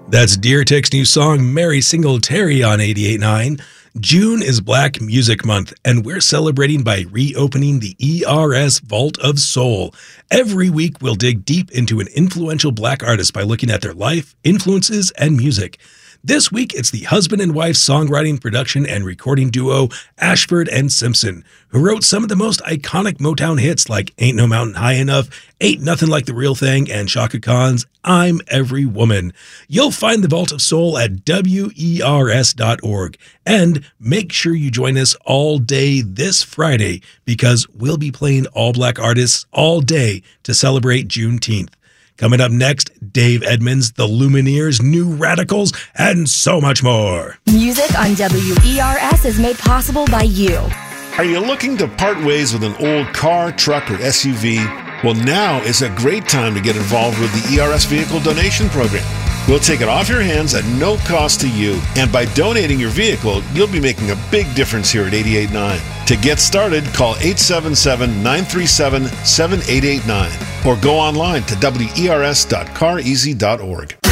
That's Deer Tick's new song, Mary Singletary, on 88.9. June is Black Music Month, and we're celebrating by reopening the ERS Vault of Soul. Every week, we'll dig deep into an influential Black artist by looking at their life, influences, and music. This week, it's the husband and wife songwriting, production, and recording duo Ashford and Simpson, who wrote some of the most iconic Motown hits like Ain't No Mountain High Enough, Ain't Nothing Like the Real Thing, and Chaka Khan's I'm Every Woman. You'll find the Vault of Soul at WERS.org. And make sure you join us all day this Friday, because we'll be playing all Black artists all day to celebrate Juneteenth. Coming up next, Dave Edmunds, the Lumineers, New Radicals, and so much more. Music on WERS is made possible by you. Are you looking to part ways with an old car, truck, or SUV? Well, now is a great time to get involved with the ERS Vehicle Donation Program. We'll take it off your hands at no cost to you, and by donating your vehicle, you'll be making a big difference here at 88.9. To get started, call 877-937-7889 or go online to wers.careasy.org.